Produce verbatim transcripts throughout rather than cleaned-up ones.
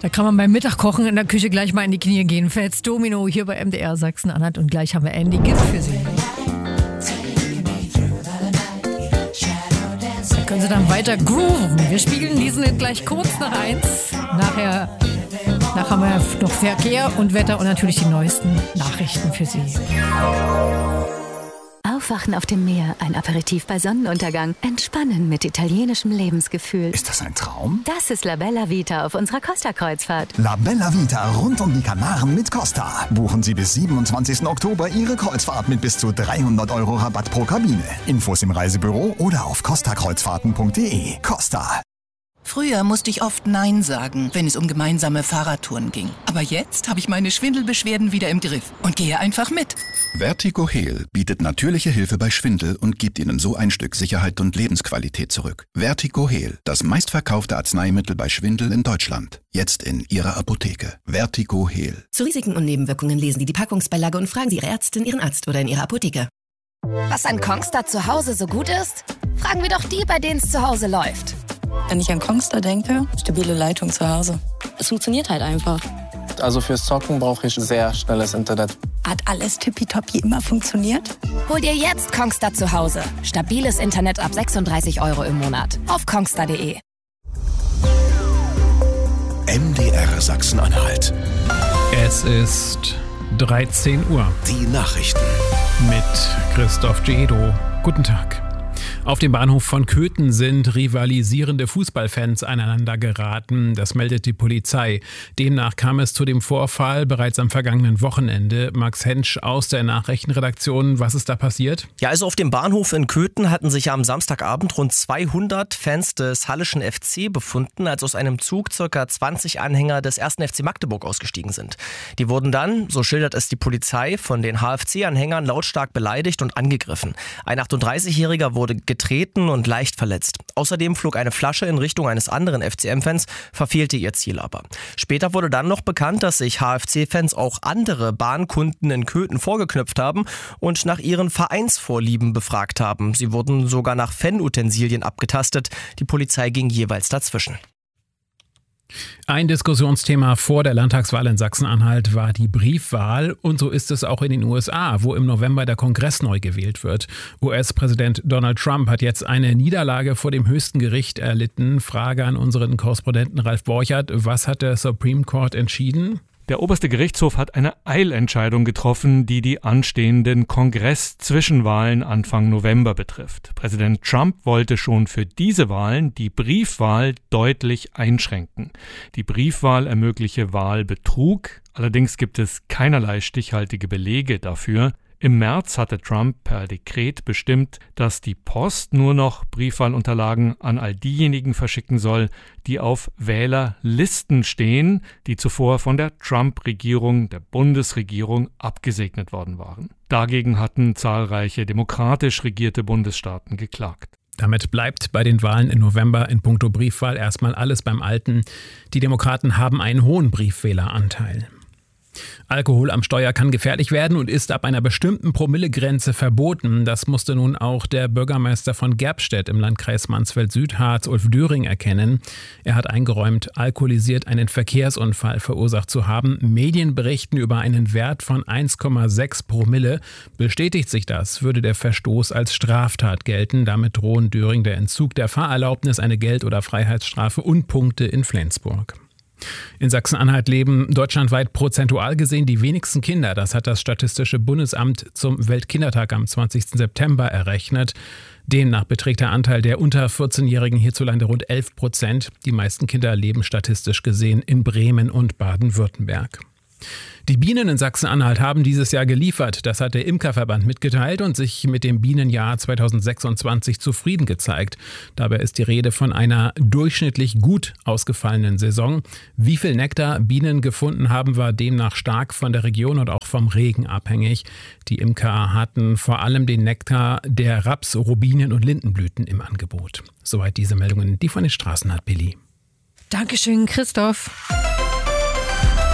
Da kann man beim Mittagkochen in der Küche gleich mal in die Knie gehen. Fats Domino hier bei M D R Sachsen-Anhalt und gleich haben wir Andy Gibb für Sie. Da können Sie dann weiter grooven. Wir spiegeln diesen gleich kurz nach eins. Nachher, nachher haben wir noch Verkehr und Wetter und natürlich die neuesten Nachrichten für Sie. Aufwachen auf dem Meer, ein Aperitif bei Sonnenuntergang, entspannen mit italienischem Lebensgefühl. Ist das ein Traum? Das ist La Bella Vita auf unserer Costa-Kreuzfahrt. La Bella Vita rund um die Kanaren mit Costa. Buchen Sie bis siebenundzwanzigsten Oktober Ihre Kreuzfahrt mit bis zu dreihundert Euro Rabatt pro Kabine. Infos im Reisebüro oder auf costa kreuzfahrten punkt de. Costa. Früher musste ich oft Nein sagen, wenn es um gemeinsame Fahrradtouren ging. Aber jetzt habe ich meine Schwindelbeschwerden wieder im Griff und gehe einfach mit. Vertigo Heal bietet natürliche Hilfe bei Schwindel und gibt Ihnen so ein Stück Sicherheit und Lebensqualität zurück. Vertigo Heal, das meistverkaufte Arzneimittel bei Schwindel in Deutschland. Jetzt in Ihrer Apotheke. Vertigo Heal. Zu Risiken und Nebenwirkungen lesen Sie die Packungsbeilage und fragen Sie Ihre Ärztin, Ihren Arzt oder in Ihrer Apotheke. Was an Kongstar zu Hause so gut ist? Fragen wir doch die, bei denen es zu Hause läuft. Wenn ich an Kongstar denke, stabile Leitung zu Hause. Es funktioniert halt einfach. Also fürs Zocken brauche ich sehr schnelles Internet. Hat alles tippitoppi immer funktioniert? Hol dir jetzt Kongstar zu Hause. Stabiles Internet ab sechsunddreißig Euro im Monat. Auf kongstar punkt de. M D R Sachsen-Anhalt. Es ist dreizehn Uhr. Die Nachrichten. Mit Christoph Giedo. Guten Tag. Auf dem Bahnhof von Köthen sind rivalisierende Fußballfans aneinander geraten. Das meldet die Polizei. Demnach kam es zu dem Vorfall bereits am vergangenen Wochenende. Max Hensch aus der Nachrichtenredaktion. Was ist da passiert? Ja, also auf dem Bahnhof in Köthen hatten sich am Samstagabend rund zweihundert Fans des Halleschen F C befunden, als aus einem Zug ca. zwanzig Anhänger des ersten F C Magdeburg ausgestiegen sind. Die wurden dann, so schildert es die Polizei, von den H F C-Anhängern lautstark beleidigt und angegriffen. Ein achtunddreißigjähriger wurde getreten und leicht verletzt. Außerdem flog eine Flasche in Richtung eines anderen F C M-Fans, verfehlte ihr Ziel aber. Später wurde dann noch bekannt, dass sich H F C-Fans auch andere Bahnkunden in Köthen vorgeknüpft haben und nach ihren Vereinsvorlieben befragt haben. Sie wurden sogar nach Fanutensilien abgetastet. Die Polizei ging jeweils dazwischen. Ein Diskussionsthema vor der Landtagswahl in Sachsen-Anhalt war die Briefwahl und so ist es auch in den U S A, wo im November der Kongress neu gewählt wird. U S-Präsident Donald Trump hat jetzt eine Niederlage vor dem höchsten Gericht erlitten. Frage an unseren Korrespondenten Ralf Borchert, was hat der Supreme Court entschieden? Der oberste Gerichtshof hat eine Eilentscheidung getroffen, die die anstehenden Kongress-Zwischenwahlen Anfang November betrifft. Präsident Trump wollte schon für diese Wahlen die Briefwahl deutlich einschränken. Die Briefwahl ermögliche Wahlbetrug, allerdings gibt es keinerlei stichhaltige Belege dafür. Im März hatte Trump per Dekret bestimmt, dass die Post nur noch Briefwahlunterlagen an all diejenigen verschicken soll, die auf Wählerlisten stehen, die zuvor von der Trump-Regierung, der Bundesregierung, abgesegnet worden waren. Dagegen hatten zahlreiche demokratisch regierte Bundesstaaten geklagt. Damit bleibt bei den Wahlen im November in puncto Briefwahl erstmal alles beim Alten. Die Demokraten haben einen hohen Briefwähleranteil. Alkohol am Steuer kann gefährlich werden und ist ab einer bestimmten Promillegrenze verboten. Das musste nun auch der Bürgermeister von Gerbstedt im Landkreis Mansfeld-Südharz, Ulf Döring, erkennen. Er hat eingeräumt, alkoholisiert einen Verkehrsunfall verursacht zu haben. Medien berichten über einen Wert von eins Komma sechs Promille. Bestätigt sich das, würde der Verstoß als Straftat gelten. Damit drohen Döring der Entzug der Fahrerlaubnis, eine Geld- oder Freiheitsstrafe und Punkte in Flensburg. In Sachsen-Anhalt leben deutschlandweit prozentual gesehen die wenigsten Kinder. Das hat das Statistische Bundesamt zum Weltkindertag am zwanzigsten September errechnet. Demnach beträgt der Anteil der unter vierzehnjährigen hierzulande rund elf Prozent. Die meisten Kinder leben statistisch gesehen in Bremen und Baden-Württemberg. Die Bienen in Sachsen-Anhalt haben dieses Jahr geliefert. Das hat der Imkerverband mitgeteilt und sich mit dem Bienenjahr zweitausendsechsundzwanzig zufrieden gezeigt. Dabei ist die Rede von einer durchschnittlich gut ausgefallenen Saison. Wie viel Nektar Bienen gefunden haben, war demnach stark von der Region und auch vom Regen abhängig. Die Imker hatten vor allem den Nektar der Raps-, Robinien- und Lindenblüten im Angebot. Soweit diese Meldungen, die von den Straßen hat Billy. Dankeschön, Christoph.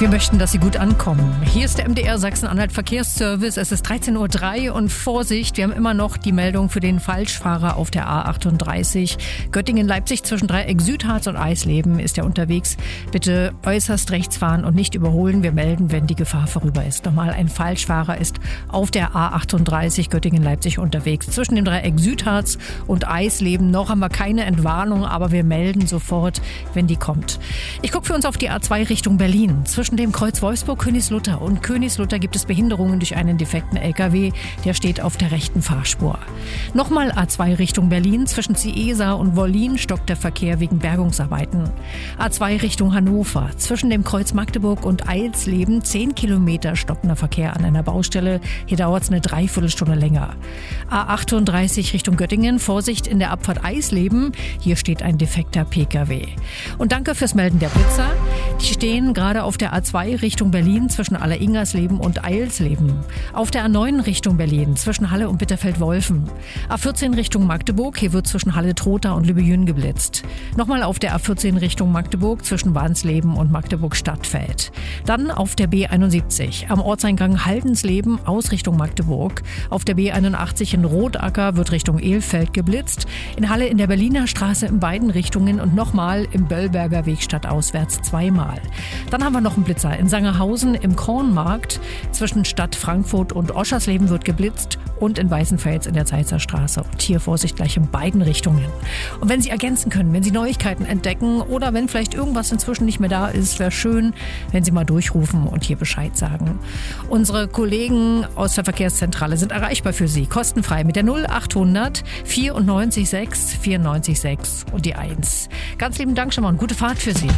Wir möchten, dass Sie gut ankommen. Hier ist der M D R Sachsen-Anhalt Verkehrsservice. Es ist dreizehn Uhr drei und Vorsicht, wir haben immer noch die Meldung für den Falschfahrer auf der A achtunddreißig. Göttingen-Leipzig zwischen Dreieck Südharz und Eisleben ist er unterwegs. Bitte äußerst rechts fahren und nicht überholen. Wir melden, wenn die Gefahr vorüber ist. Nochmal, ein Falschfahrer ist auf der A achtunddreißig Göttingen-Leipzig unterwegs. Zwischen dem Dreieck Südharz und Eisleben noch haben wir keine Entwarnung, aber wir melden sofort, wenn die kommt. Ich gucke für uns auf die A zwei Richtung Berlin. Zwischen dem Kreuz Wolfsburg-Königslutter und Königslutter gibt es Behinderungen durch einen defekten L K W. Der steht auf der rechten Fahrspur. Nochmal A zwei Richtung Berlin. Zwischen Ciesa und Wollin stockt der Verkehr wegen Bergungsarbeiten. A zwei Richtung Hannover. Zwischen dem Kreuz Magdeburg und Eilsleben zehn Kilometer stockender Verkehr an einer Baustelle. Hier dauert es eine Dreiviertelstunde länger. A achtunddreißig Richtung Göttingen. Vorsicht in der Abfahrt Eisleben. Hier steht ein defekter P K W. Und danke fürs Melden der Blitzer. Die stehen gerade auf der A zwei Richtung Berlin zwischen Aller-Ingersleben und Eilsleben. Auf der A neun Richtung Berlin zwischen Halle und Bitterfeld-Wolfen. A vierzehn Richtung Magdeburg, hier wird zwischen Halle-Trotha und Lübejün geblitzt. Nochmal auf der A vierzehn Richtung Magdeburg zwischen Wansleben und Magdeburg-Stadtfeld. Dann auf der B einundsiebzig am Ortseingang Haldensleben aus Richtung Magdeburg. Auf der B einundachtzig in Rotacker wird Richtung Elfeld geblitzt. In Halle in der Berliner Straße in beiden Richtungen und nochmal im Böllberger Weg stadtauswärts zweimal. Dann haben wir noch einen Blitzer. In Sangerhausen im Kornmarkt zwischen Stadt Frankfurt und Oschersleben wird geblitzt und in Weißenfels in der Zeitzer Straße. Und hier Vorsicht gleich in beiden Richtungen. Und wenn Sie ergänzen können, wenn Sie Neuigkeiten entdecken oder wenn vielleicht irgendwas inzwischen nicht mehr da ist, wäre schön, wenn Sie mal durchrufen und hier Bescheid sagen. Unsere Kollegen aus der Verkehrszentrale sind erreichbar für Sie, kostenfrei mit der null achthundert vierundneunzig sechs vierundneunzig sechs und die eins. Ganz lieben Dank schon mal und gute Fahrt für Sie.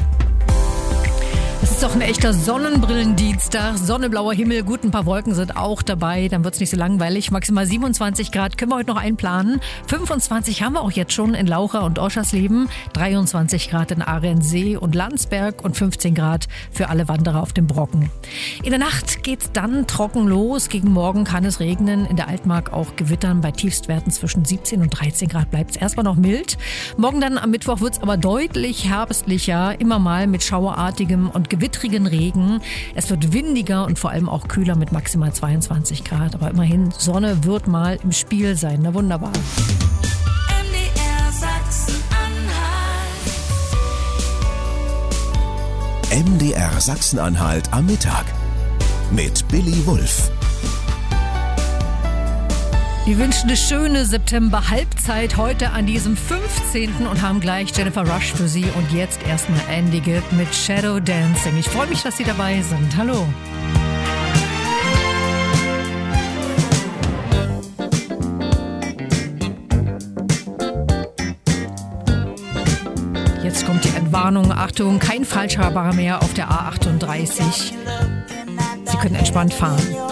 Es ist doch ein echter Sonnenbrillendienstag, sonneblauer Himmel, gut, ein paar Wolken sind auch dabei, dann wird es nicht so langweilig. Maximal siebenundzwanzig Grad können wir heute noch einplanen. fünfundzwanzig haben wir auch jetzt schon in Laucha und Oschersleben, dreiundzwanzig Grad in Ahrensee und Landsberg und fünfzehn Grad für alle Wanderer auf dem Brocken. In der Nacht geht's dann trocken los, gegen Morgen kann es regnen, in der Altmark auch Gewittern, bei Tiefstwerten zwischen siebzehn und dreizehn Grad bleibt es erstmal noch mild. Morgen dann am Mittwoch wird es aber deutlich herbstlicher, immer mal mit schauerartigem und gewittrigen Regen. Es wird windiger und vor allem auch kühler mit maximal zweiundzwanzig Grad. Aber immerhin, Sonne wird mal im Spiel sein. Na wunderbar. M D R Sachsen-Anhalt. M D R Sachsen-Anhalt am Mittag mit Billy Wulff. Wir wünschen eine schöne September-Halbzeit heute an diesem fünfzehnten und haben gleich Jennifer Rush für Sie. Und jetzt erstmal Andy Gibb mit Shadow Dancing. Ich freue mich, dass Sie dabei sind. Hallo. Jetzt kommt die Entwarnung. Achtung, kein Falschfahrer mehr auf der A achtunddreißig. Sie können entspannt fahren.